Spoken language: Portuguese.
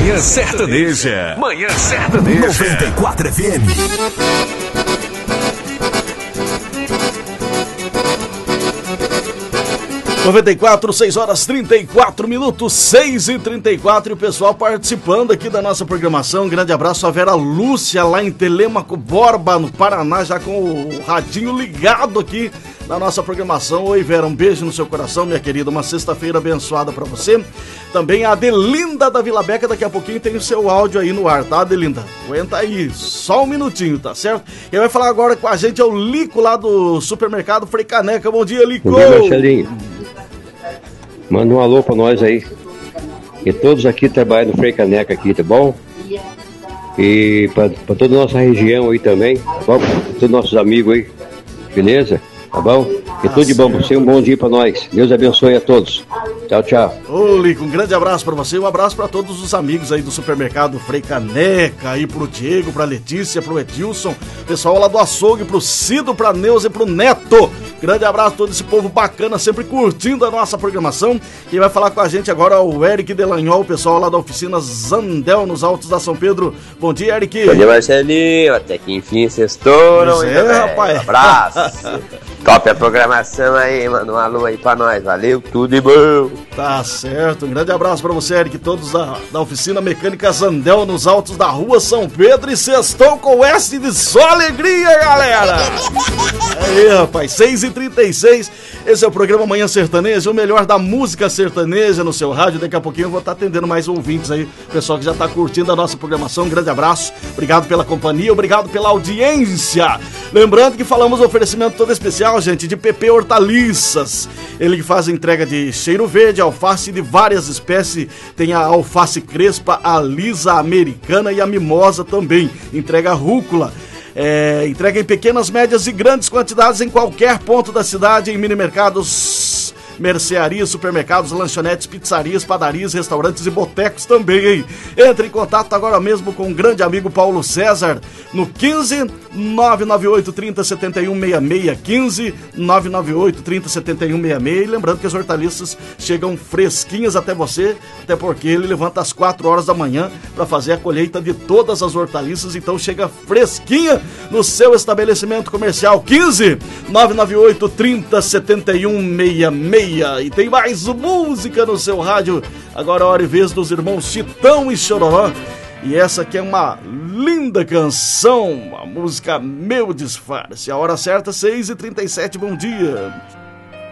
Manhã Sertaneja. Manhã Sertaneja. 94 FM. (94), 6h34, 6h34, e o pessoal participando aqui da nossa programação. Um grande abraço a Vera Lúcia, lá em Telêmaco Borba, no Paraná, já com o radinho ligado aqui na nossa programação. Oi, Vera, um beijo no seu coração, minha querida. Uma sexta-feira abençoada pra você. Também a Adelinda da Vila Beca, daqui a pouquinho tem o seu áudio aí no ar, tá, Adelinda? Aguenta aí, só um minutinho, tá certo? Quem vai falar agora com a gente é o Lico, lá do supermercado Frei Caneca. Bom dia, Lico! Bom dia, Marcelinho. Manda um alô pra nós aí. E todos aqui trabalham no Frei Caneca aqui, tá bom? E pra toda a nossa região aí também, tá bom? Pra todos os nossos amigos aí, beleza? Tá bom? E tudo de bom pra você, um bom dia pra nós. Deus abençoe a todos. Tchau, tchau. Ô, Lico, um grande abraço pra você, um abraço pra todos os amigos aí do supermercado Frei Caneca, aí pro Diego, pra Letícia, pro Edilson, pessoal lá do açougue, pro Cido, pra Neuza e pro Neto. Grande abraço a todo esse povo bacana, sempre curtindo a nossa programação. Quem vai falar com a gente agora é o Eric Delanhol, o pessoal lá da oficina Zandel, nos Altos da São Pedro. Bom dia, Eric. Bom dia, Marcelinho. Até que enfim sextou, rapaz. Um abraço. Top a programação aí, manda um alô aí pra nós. Valeu, tudo de bom. Tá certo, um grande abraço pra você, Eric, todos da oficina mecânica Zandel, nos Altos da Rua São Pedro. E sextou com S de só alegria, galera. Aí, rapaz, 6h36, esse é o programa Manhã Sertaneja, o melhor da música sertaneja no seu rádio. Daqui a pouquinho eu vou estar atendendo mais ouvintes aí, pessoal que já tá curtindo a nossa programação. Um grande abraço, obrigado pela companhia, obrigado pela audiência. Lembrando que falamos um oferecimento todo especial, gente, de PP Hortaliças. Ele que faz a entrega de cheiro verde, alface de várias espécies. Tem a alface crespa, a lisa, a americana e a mimosa também. Entrega rúcula. Entrega em pequenas, médias e grandes quantidades em qualquer ponto da cidade, em mini mercados, mercearias, supermercados, lanchonetes, pizzarias, padarias, restaurantes e botecos também, hein? Entre em contato agora mesmo com o grande amigo Paulo César no 15 998 30 71 66, 15 998 30 71 66. E lembrando que as hortaliças chegam fresquinhas até você, até porque ele levanta às 4 horas da manhã para fazer a colheita de todas as hortaliças, então chega fresquinha no seu estabelecimento comercial. 15 998 30 71 66. E tem mais música no seu rádio. Agora é hora e vez dos irmãos Chitão e Chororó. E essa aqui é uma linda canção, a música Meu Disfarce. A hora certa, 6h37, bom dia.